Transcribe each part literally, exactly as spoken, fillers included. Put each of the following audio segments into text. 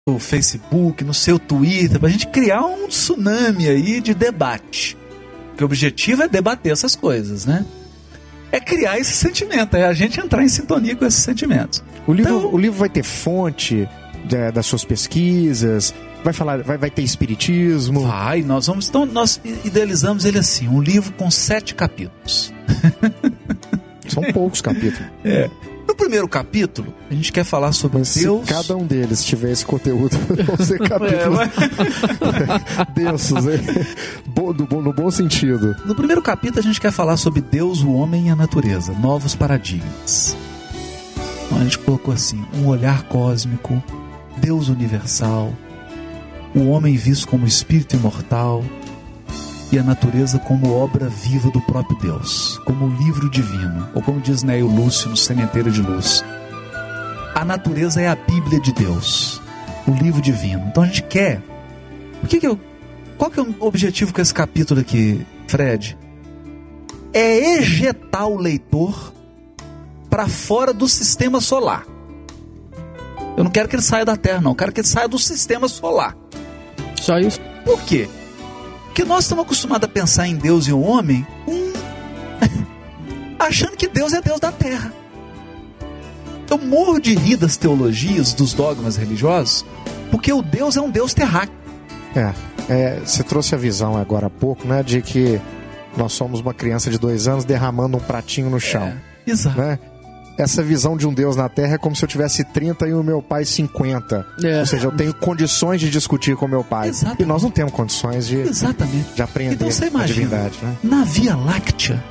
no Facebook, no seu Twitter, para a gente criar um tsunami aí de debate. Porque o objetivo é debater essas coisas, né? É criar esse sentimento, é a gente entrar em sintonia com esses sentimentos. O livro, Então, o livro vai ter fonte de, das suas pesquisas, vai falar, vai, vai ter espiritismo. Vai, nós vamos. Então, nós idealizamos ele assim, um livro com sete capítulos. São poucos capítulos. É. No primeiro capítulo, a gente quer falar sobre Mas Deus. se cada um deles tiver esse conteúdo, vão ser capítulos É, mas... densos, hein? Bo, do, no bom sentido. No primeiro capítulo, a gente quer falar sobre Deus, o homem e a natureza, novos paradigmas. Então, a gente colocou assim: um olhar cósmico, Deus universal, o homem visto como espírito imortal e a natureza como obra viva do próprio Deus, como o livro divino, ou como diz Neio Lúcio no Sementeira de Luz, a natureza é a Bíblia de Deus, o livro divino. Então a gente quer, o que que eu, qual que é o objetivo com esse capítulo aqui, Fred? É ejetar o leitor para fora do sistema solar. Eu não quero que ele saia da Terra, não, eu quero que ele saia do sistema solar. Só isso? Por quê? Porque nós estamos acostumados a pensar em Deus e o homem hum, achando que Deus é Deus da terra. Eu morro de rir das teologias, dos dogmas religiosos, porque o Deus é um Deus terráqueo. É, é, você trouxe a visão agora há pouco, né, de que nós somos uma criança de dois anos derramando um pratinho no chão. É, exato. Né? Essa visão de um Deus na Terra é como se eu tivesse trinta e o meu pai cinquenta. É. Ou seja, eu tenho condições de discutir com meu pai. Exatamente. E nós não temos condições de, Exatamente. de aprender Então você a imagina, divindade. Né? na Via Láctea,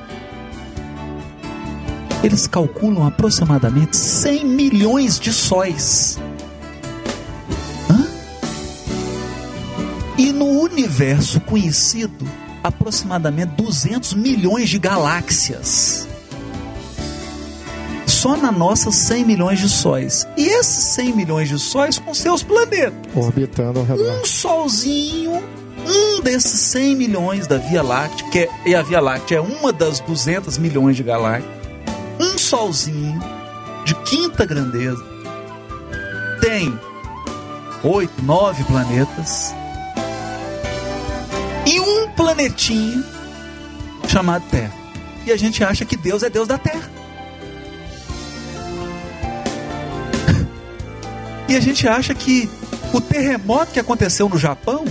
eles calculam aproximadamente cem milhões de sóis. Hã? E no universo conhecido, aproximadamente duzentos milhões de galáxias. Só na nossa cem milhões de sóis. E esses cem milhões de sóis com seus planetas. Orbitando ao redor. Um solzinho, um desses cem milhões da Via Láctea, que é, e a Via Láctea é uma das duzentos milhões de galáxias. Um solzinho de quinta grandeza tem oito, nove planetas e um planetinho chamado Terra. E a gente acha que Deus é Deus da Terra. E a gente acha que o terremoto que aconteceu no Japão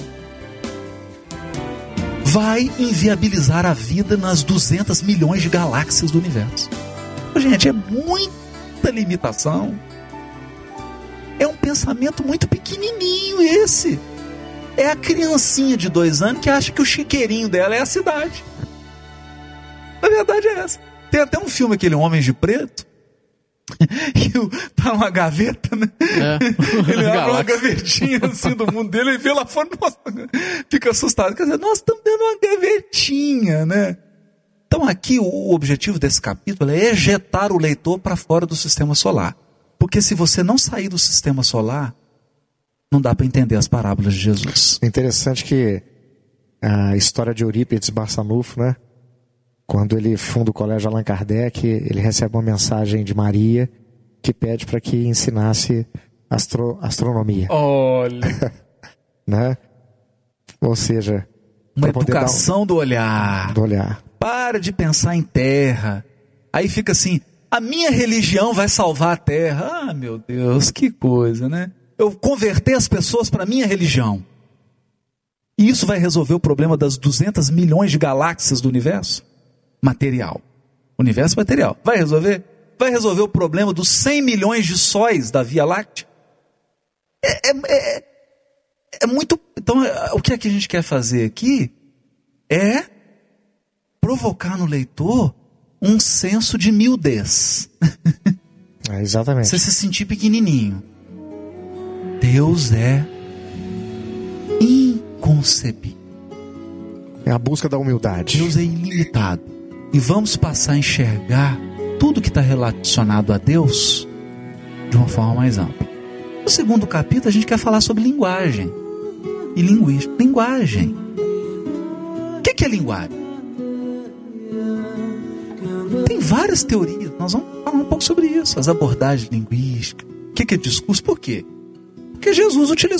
vai inviabilizar a vida nas duzentos milhões de galáxias do universo. Gente, é muita limitação. É um pensamento muito pequenininho esse. É a criancinha de dois anos que acha que o chiqueirinho dela é a cidade. Na verdade é essa. Tem até um filme, aquele Homens de Preto, que tá numa gaveta, né? É. Ele abre uma gavetinha assim do mundo dele e vê lá fora, nossa, fica assustado. Quer dizer, nós estamos dando uma gavetinha, né? Então aqui o objetivo desse capítulo é ejetar o leitor para fora do sistema solar. Porque se você não sair do sistema solar, não dá para entender as parábolas de Jesus. É interessante que a história de Eurípides Barçanufo, né? Quando ele funda o Colégio Allan Kardec, ele recebe uma mensagem de Maria que pede para que ensinasse astro, astronomia. Olha! Né? Ou seja, uma educação um... do olhar. Do olhar. Para de pensar em terra. Aí fica assim, a minha religião vai salvar a terra. Ah, meu Deus, que coisa, né? Eu converter as pessoas para a minha religião. E isso vai resolver o problema das duzentos milhões de galáxias do universo? Material. Universo material. Vai resolver? Vai resolver o problema dos cem milhões de sóis da Via Láctea? É, é, é, é muito... Então, o que é que a gente quer fazer aqui é provocar no leitor um senso de miudez. É, exatamente. Você se sentir pequenininho. Deus é inconcebível. É a busca da humildade. Deus é ilimitado. E vamos passar a enxergar tudo que está relacionado a Deus de uma forma mais ampla. No segundo capítulo a gente quer falar sobre linguagem e linguística. Linguagem. O que, que é linguagem? Tem várias teorias. Nós vamos falar um pouco sobre isso. As abordagens linguísticas. O que, que é discurso? Por quê? Porque Jesus utilizou